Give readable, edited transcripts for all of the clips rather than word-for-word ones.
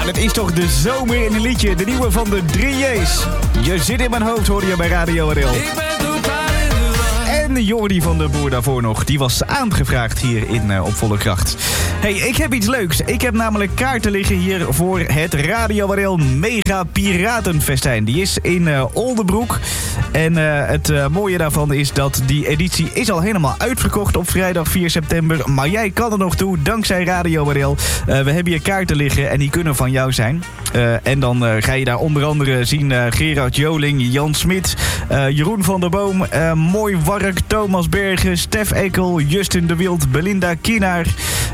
Ja, dat is toch de zomer in een liedje. De nieuwe van de 3J's. Je zit in mijn hoofd, hoorde je bij Radio RL. Ik ben totaal in de war. En Jordi van de Boer daarvoor nog. Die was aangevraagd hier Op Volle Kracht. Hey, ik heb iets leuks. Ik heb namelijk kaarten liggen hier voor het Radio RL Mega Piratenfestijn. Die is in Oldebroek. En het mooie daarvan is dat die editie is al helemaal uitverkocht op vrijdag 4 september. Maar jij kan er nog toe, dankzij Radio RL. We hebben hier kaarten liggen en die kunnen van jou zijn. En dan ga je daar onder andere zien Gerard Joling, Jan Smit, Jeroen van der Boom, Mooi Wark, Thomas Bergen, Stef Ekkel, Justin de Wild, Belinda Kienaar.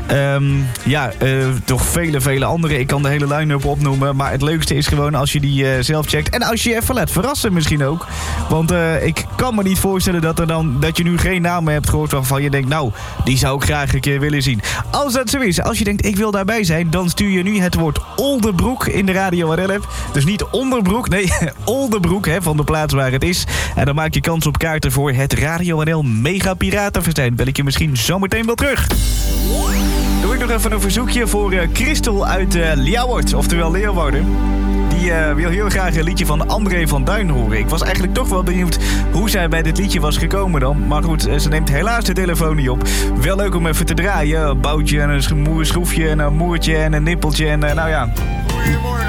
Toch vele anderen. Ik kan de hele line-up opnoemen. Maar het leukste is gewoon als je die zelf checkt. En als je je even laat verrassen misschien ook. Want ik kan me niet voorstellen dat je nu geen namen hebt gehoord waarvan je denkt, nou, die zou ik graag een keer willen zien. Als dat zo is, als je denkt, ik wil daarbij zijn, dan stuur je nu het woord Oldebroek in de Radio RL-app. Dus niet Onderbroek, nee, Oldebroek, van de plaats waar het is. En dan maak je kans op kaarten voor het Radio RL Mega Piratenfestijn. Bel ik je misschien zometeen wel terug. Doe ik nog even een verzoekje voor Christel uit Ljouwert, oftewel Leeuwarden. Die wil heel graag een liedje van André van Duin horen. Ik was eigenlijk toch wel benieuwd hoe zij bij dit liedje was gekomen dan. Maar goed, ze neemt helaas de telefoon niet op. Wel leuk om even te draaien. Een boutje en een schroefje en een moertje en een nippeltje en nou ja. Goedemorgen